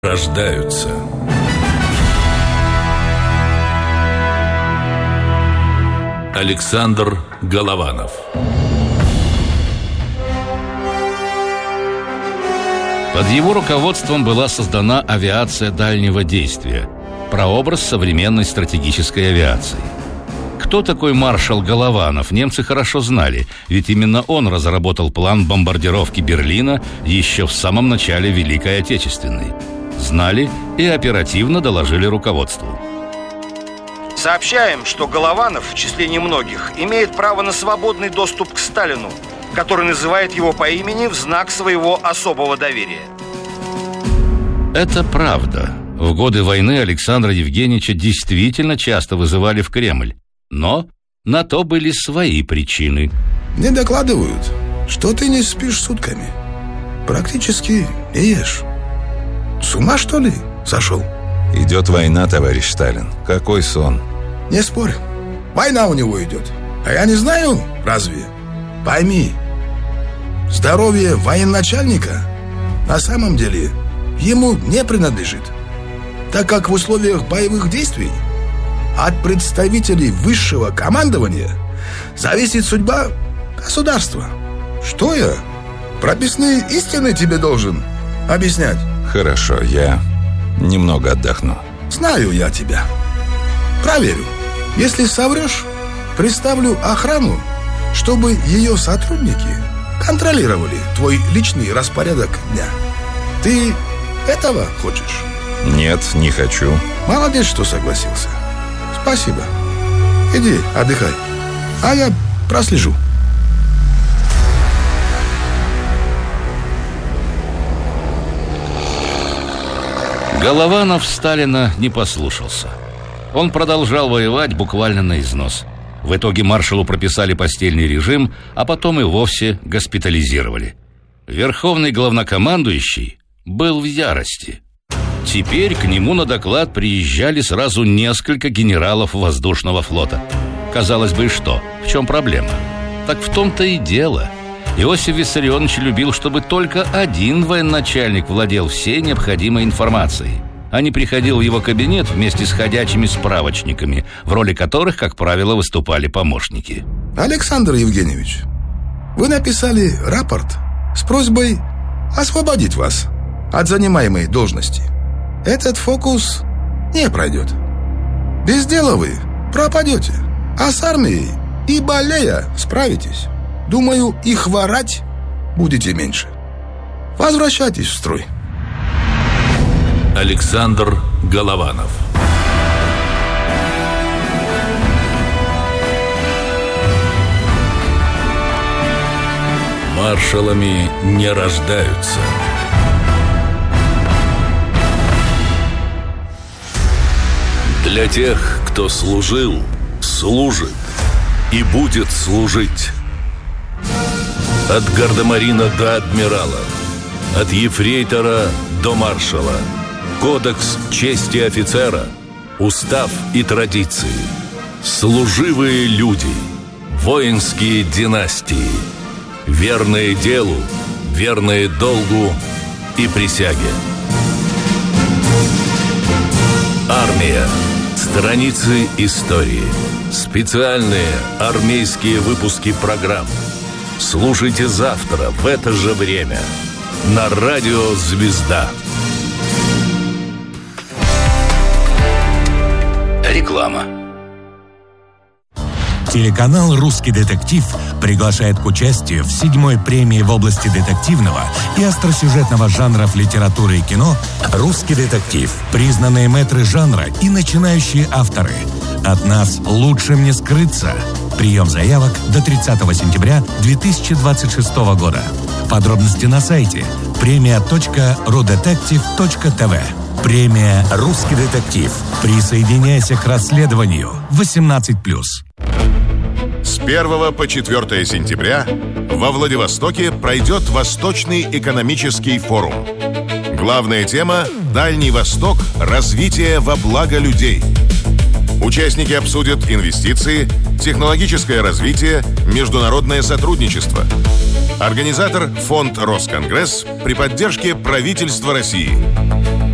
рождаются. Александр Голованов. Под его руководством была создана авиация дальнего действия, прообраз современной стратегической авиации. Кто такой маршал Голованов, немцы хорошо знали, ведь именно он разработал план бомбардировки Берлина еще в самом начале Великой Отечественной. Знали и оперативно доложили руководству. Сообщаем, что Голованов, в числе немногих, имеет право на свободный доступ к Сталину, который называет его по имени в знак своего особого доверия. Это правда. В годы войны Александра Евгеньевича действительно часто вызывали в Кремль. Но на то были свои причины. Мне докладывают, что ты не спишь сутками. Практически не ешь. С ума, что ли, сошел? Идет война, товарищ Сталин. Какой сон? Не спорь. Война у него идет. А я не знаю, разве? Пойми, здоровье военачальника на самом деле ему не принадлежит, так как в условиях боевых действий от представителей высшего командования зависит судьба государства. Что я? Прописные истины тебе должен объяснять? Хорошо, я немного отдохну. Знаю я тебя. Проверю. Если соврешь, приставлю охрану, чтобы ее сотрудники контролировали твой личный распорядок дня. Ты этого хочешь? Нет, не хочу. Молодец, что согласился. Спасибо. Иди, отдыхай. А я прослежу. Голованов Сталина не послушался. Он продолжал воевать буквально на износ. В итоге маршалу прописали постельный режим, а потом и вовсе госпитализировали. Верховный главнокомандующий был в ярости. Теперь к нему на доклад приезжали сразу несколько генералов воздушного флота. Казалось бы, что? В чем проблема? Так в том-то и дело. Иосиф Виссарионович любил, чтобы только один военачальник владел всей необходимой информацией, а не приходил в его кабинет вместе с ходячими справочниками, в роли которых, как правило, выступали помощники. Александр Евгеньевич, вы написали рапорт с просьбой освободить вас от занимаемой должности. Этот фокус не пройдет. Без дела вы пропадете, а с армией и болея справитесь. Думаю, и хворать будете меньше. Возвращайтесь в строй. Александр Голованов. Маршалами не рождаются. Для тех, кто служил, служит и будет служить. От гардемарина до адмирала, от ефрейтора до маршала. Кодекс чести офицера, устав и традиции. Служивые люди, воинские династии. Верные делу, верные долгу и присяге. Армия. Страницы истории. Специальные армейские выпуски программ. Слушайте завтра в это же время на радио «Звезда». Реклама. Телеканал «Русский детектив» приглашает к участию в 7-й премии в области детективного и остросюжетного жанров литературы и кино «Русский детектив». Признанные мэтры жанра и начинающие авторы. От нас лучшим не скрыться. Прием заявок до 30 сентября 2026 года. Подробности на сайте premia.rudetective.tv. Премия «Русский детектив». Присоединяйся к расследованию. 18+. С 1 по 4 сентября во Владивостоке пройдет Восточный экономический форум. Главная тема – Дальний Восток. Развитие во благо людей. Участники обсудят инвестиции, технологическое развитие, международное сотрудничество. Организатор – Фонд Росконгресс при поддержке правительства России.